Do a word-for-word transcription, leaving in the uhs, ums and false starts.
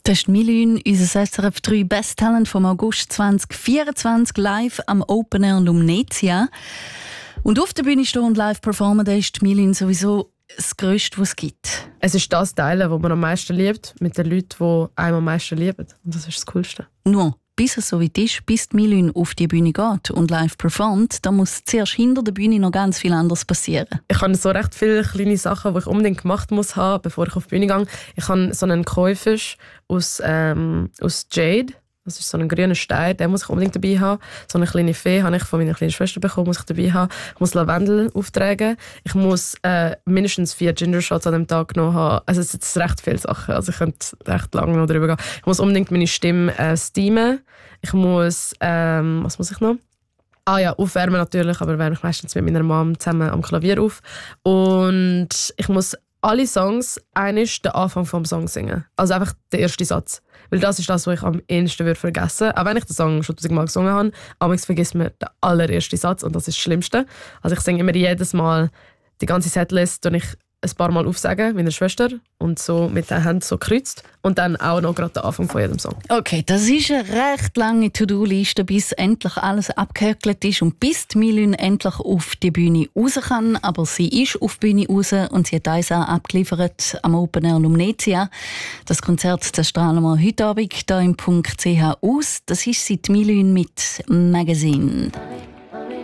Das ist Milün, unser S R F drei Best Talent vom August zwanzig vierundzwanzig, live am Open Air Lumnezia. Und auf der Bühne stehen und live performen, da ist Milün sowieso das Größte, was es gibt. Es ist das Teilen, das man am meisten liebt, mit den Leuten, die einem am meisten lieben. Und das ist das Coolste. Nur, bis es so weit ist, bis die Milün auf die Bühne geht und live performt, da muss zuerst hinter der Bühne noch ganz viel anderes passieren. Ich habe so recht viele kleine Sachen, die ich unbedingt gemacht muss haben, bevor ich auf die Bühne gehe. Ich habe so einen Käufisch aus, ähm, aus Jade. Das ist so ein grüner Stein, den muss ich unbedingt dabei haben. So eine kleine Fee habe ich von meiner kleinen Schwester bekommen, muss ich dabei haben. Ich muss Lavendel auftragen. Ich muss äh, mindestens vier Ginger Shots an dem Tag genommen haben. Also es sind recht viele Sachen. Also ich könnte recht lange noch darüber gehen. Ich muss unbedingt meine Stimme äh, steamen. Ich muss, ähm, was muss ich noch? Ah ja, aufwärmen natürlich, aber wärme ich meistens mit meiner Mom zusammen am Klavier auf. Und ich muss alle Songs einmal den Anfang vom Song singen. Also einfach den ersten Satz. Weil das ist das, was ich am ehesten würde vergessen. Auch wenn ich den Song schon tausendmal gesungen habe, aber ich vergesse mir den allerersten Satz und das ist das Schlimmste. Also ich singe immer jedes Mal die ganze Setlist und ich ein paar Mal aufsagen, meiner Schwester, und so mit den Händen so kreuzt und dann auch noch gerade den Anfang von jedem Song. Okay, das ist eine recht lange To-Do-Liste, bis endlich alles abgehökelt ist und bis die Milün endlich auf die Bühne raus kann. Aber sie ist auf die Bühne raus und sie hat uns auch abgeliefert am Open Air Lumnezia. Das Konzert, das strahlen wir heute Abend hier im Punkt C H aus. Das ist sie, die Milün mit Magazine.